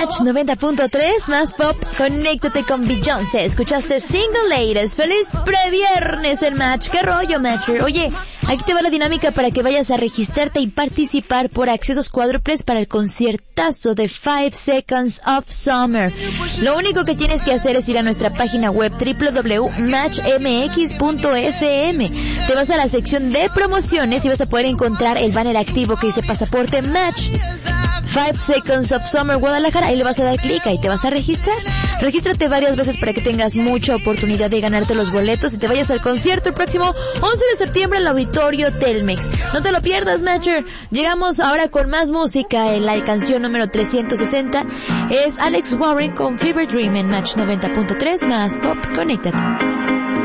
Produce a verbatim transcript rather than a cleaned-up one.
Match noventa punto tres, más pop, conéctate con Beyoncé. Escuchaste Single Ladies. Feliz previernes en Match. ¿Qué rollo, Matcher? Oye, aquí te va la dinámica para que vayas a registrarte y participar por accesos cuádruples para el conciertazo de Five Seconds of Summer. Lo único que tienes que hacer es ir a nuestra página web doble u doble u doble u punto match m x punto f m. Te vas a la sección de promociones y vas a poder encontrar el banner activo que dice Pasaporte Match Five Seconds of Summer Guadalajara. Ahí le vas a dar clic, ahí te vas a registrar. Regístrate varias veces para que tengas mucha oportunidad de ganarte los boletos y te vayas al concierto el próximo once de septiembre en el Auditorio Telmex. No te lo pierdas, Matcher. Llegamos ahora con más música. En la canción número trescientos sesenta es Alex Warren con Fever Dream en Match noventa punto tres, más pop. Conéctate.